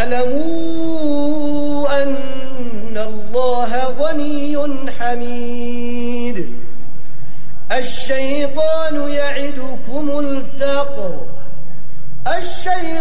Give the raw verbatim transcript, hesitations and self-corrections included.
واعلموا أن الله غني حميد. الشيطان يعدكم الفقر الشيطان